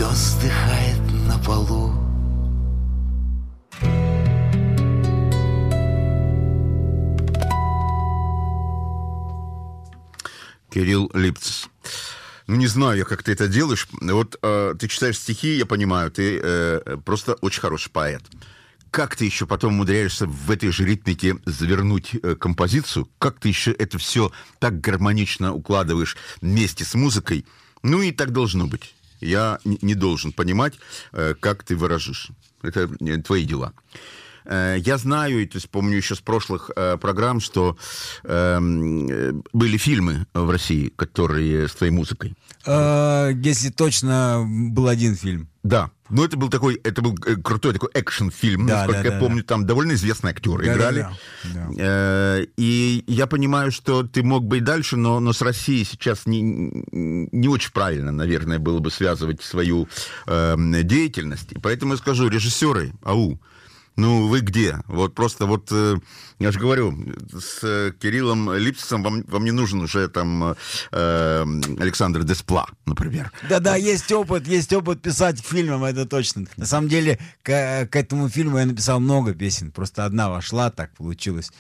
пес дыхает на полу. Кирилл Липцис. Ну, не знаю я, как ты это делаешь. Вот ты читаешь стихи, я понимаю, ты просто очень хороший поэт. Как ты еще потом умудряешься в этой же ритмике завернуть композицию? Как ты еще это все так гармонично укладываешь вместе с музыкой? Ну, и так должно быть. Я не должен понимать, как ты выражишь. Это твои дела. Я знаю, и то есть помню еще с прошлых программ, что были фильмы в России, которые с твоей музыкой. Если точно, был один фильм. Да. Ну, это был крутой такой экшн-фильм, да, насколько я помню, там довольно известные актеры играли. Да. И я понимаю, что ты мог бы и дальше, но с Россией сейчас не очень правильно, наверное, было бы связывать свою деятельность. И поэтому я скажу, режиссеры, ау, ну, вы где? Вот просто вот, я же говорю, с Кириллом Липцисом вам не нужен уже там Александр Деспла, например. Да-да, есть опыт писать к фильмам, это точно. На самом деле, к этому фильму я написал много песен, просто одна вошла, так получилось.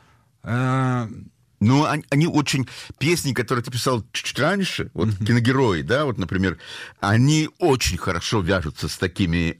Ну, они очень... Песни, которые ты писал чуть раньше, вот «Киногерои», да, вот, например, они очень хорошо вяжутся с такими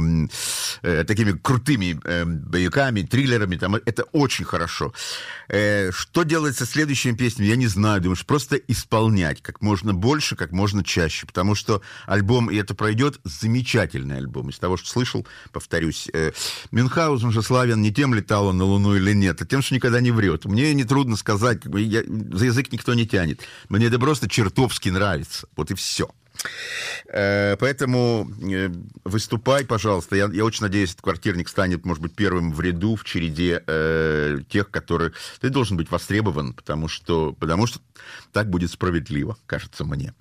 крутыми боевиками, триллерами, там, это очень хорошо. Что делать со следующими песнями, я не знаю, думаешь, просто исполнять как можно больше, как можно чаще, потому что альбом, и это пройдет, замечательный альбом. Из того, что слышал, повторюсь, Мюнхгаузен же славен не тем, летал он на Луну или нет, а тем, что никогда не врет. Мне нетрудно сказать, за язык никто не тянет. Мне это просто чертовски нравится. Вот и все. Поэтому выступай, пожалуйста. Я очень надеюсь, этот квартирник станет, может быть, первым в ряду, в череде тех, которые... Ты должен быть востребован, потому что так будет справедливо, кажется мне.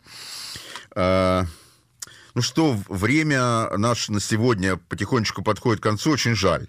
Ну что, время наше на сегодня потихонечку подходит к концу. Очень жаль.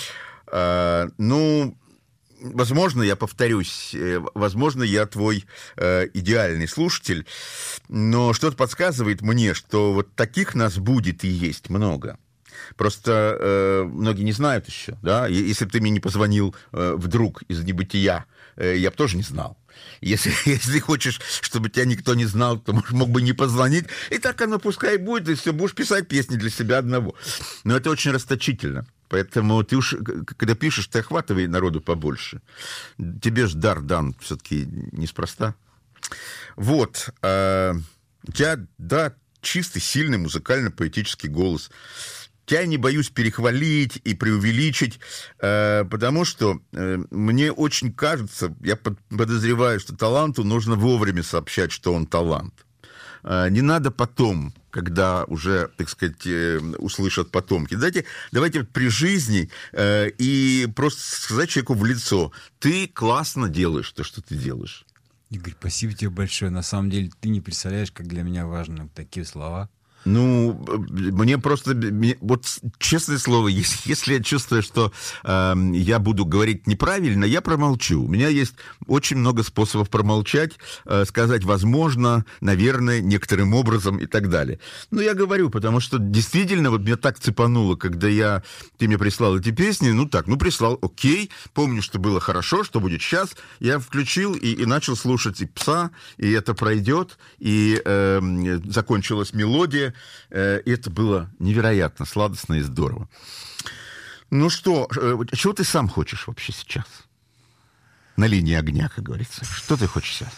Возможно, я повторюсь, возможно, я твой идеальный слушатель, но что-то подсказывает мне, что вот таких нас будет и есть много. Просто многие не знают еще, да? Если бы ты мне не позвонил вдруг из небытия, я бы тоже не знал. Если хочешь, чтобы тебя никто не знал, то мог бы не позвонить, и так оно пускай будет, и все, будешь писать песни для себя одного. Но это очень расточительно. Поэтому ты уж, когда пишешь, ты охватывай народу побольше. Тебе ж дар дан все-таки неспроста. Вот. У тебя, да, чистый, сильный музыкально-поэтический голос. Тебя не боюсь перехвалить и преувеличить, потому что мне очень кажется, я подозреваю, что таланту нужно вовремя сообщать, что он талант. Не надо потом, когда уже, так сказать, услышат потомки. Давайте при жизни и просто сказать человеку в лицо: ты классно делаешь то, что ты делаешь. Игорь, спасибо тебе большое. На самом деле, ты не представляешь, как для меня важны такие слова. Ну, мне просто, вот честное слово, если я чувствую, что я буду говорить неправильно, я промолчу. У меня есть очень много способов промолчать, сказать «возможно», «наверное», «некоторым образом» и так далее. Но я говорю, потому что действительно вот меня так цепануло, когда ты мне прислал эти песни, прислал, окей, помню, что было хорошо, что будет сейчас, я включил и начал слушать и «Пса», и это пройдет, и закончилась мелодия. И это было невероятно сладостно и здорово. Ну что, чего ты сам хочешь вообще сейчас? На линии огня, как говорится. Что ты хочешь сейчас?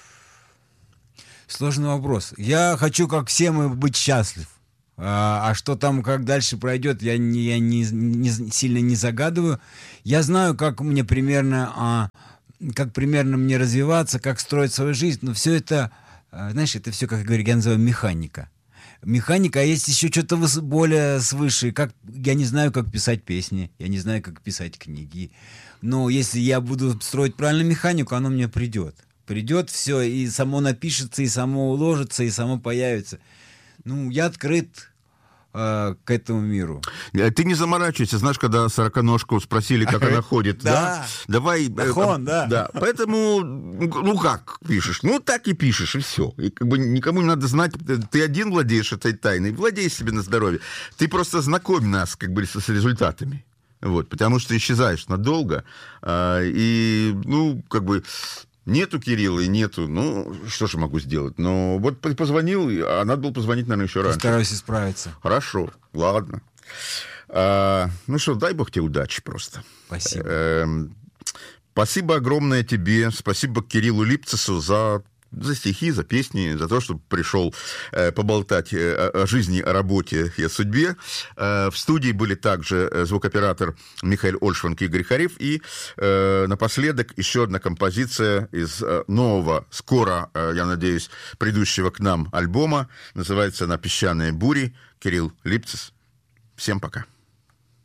Сложный вопрос. Я хочу, как все мы, быть счастлив. А что там, как дальше пройдет, я сильно не загадываю. Я знаю, как примерно мне развиваться, как строить свою жизнь. Но все это, знаешь, это все, как я называю, механика. Механика, а есть еще что-то более свыше. Я не знаю, как писать песни, я не знаю, как писать книги. Но если я буду строить правильную механику, оно мне придет. Придет все, и само напишется, и само уложится, и само появится. Я открыт к этому миру. Ты не заморачивайся, знаешь, когда сороконожку спросили, как она ходит, да? Давай... Да. Поэтому, ну как пишешь? Ну так и пишешь, и все. И как бы никому не надо знать, ты один владеешь этой тайной, владей себе на здоровье. Ты просто знакомь нас как бы с результатами. Вот, потому что исчезаешь надолго, и, ну, как бы... Нету Кирилла и нету, ну, что же могу сделать? Но вот позвонил, а надо было позвонить, наверное, еще раньше. Постараюсь исправиться. Хорошо, ладно. Ну что, дай бог тебе удачи просто. Спасибо. Спасибо огромное тебе, спасибо Кириллу Липцесу за стихи, за песни, за то, что пришел поболтать о жизни, о работе и о судьбе. В студии были также звукооператор Михаил Ольшванг и Игорь Харев. И напоследок еще одна композиция из нового, скоро, я надеюсь, придущего к нам альбома. Называется она «Песчаные бури». Кирилл Липцес. Всем пока.